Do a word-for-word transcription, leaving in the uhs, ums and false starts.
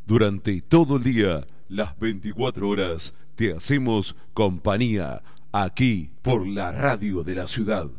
Durante todo el día, las veinticuatro horas, te hacemos compañía aquí por la radio de la ciudad.